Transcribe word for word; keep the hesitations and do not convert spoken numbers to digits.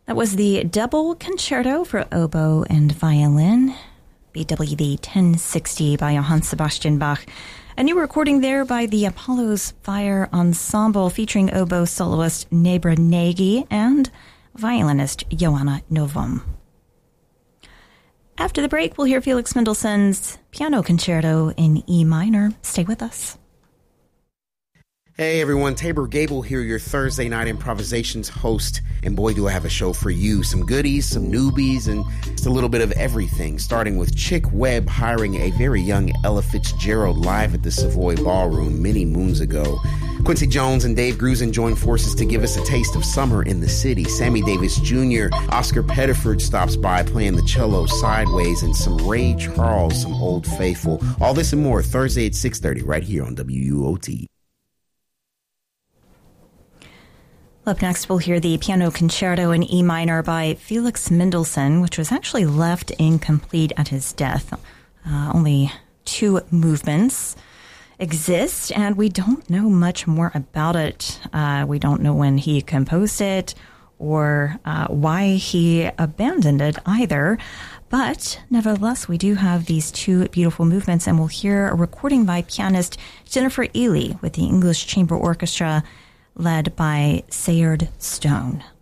That was the Double Concerto for Oboe and Violin, B W V ten sixty by Johann Sebastian Bach. A new recording there by the Apollo's Fire Ensemble featuring oboe soloist Nebra Nagy and violinist Joanna Novum. After the break, we'll hear Felix Mendelssohn's Piano Concerto in E minor. Stay with us. Hey everyone, Tabor Gable here, your Thursday night improvisations host. And boy, do I have a show for you. Some goodies, some newbies, and just a little bit of everything. Starting with Chick Webb hiring a very young Ella Fitzgerald live at the Savoy Ballroom many moons ago. Quincy Jones and Dave Grusin join forces to give us a taste of summer in the city. Sammy Davis Junior Oscar Pettiford stops by playing the cello sideways, and some Ray Charles, some Old Faithful. All this and more Thursday at six thirty right here on W U O T. Up next, we'll hear the Piano Concerto in E minor by Felix Mendelssohn, which was actually left incomplete at his death. Uh, only two movements exist, and we don't know much more about it. Uh, we don't know when he composed it or uh, why he abandoned it either. But nevertheless, we do have these two beautiful movements, and we'll hear a recording by pianist Jennifer Ely with the English Chamber Orchestra led by Sayard Stone.